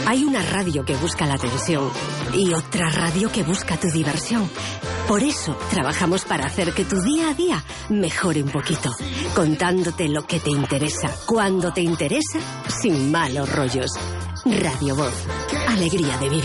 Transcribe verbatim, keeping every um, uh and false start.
Hay una radio que busca la atención y otra radio que busca tu diversión. Por eso trabajamos para hacer que tu día a día mejore un poquito, contándote lo que te interesa, cuando te interesa, sin malos rollos. Radio Voz, alegría de vivir.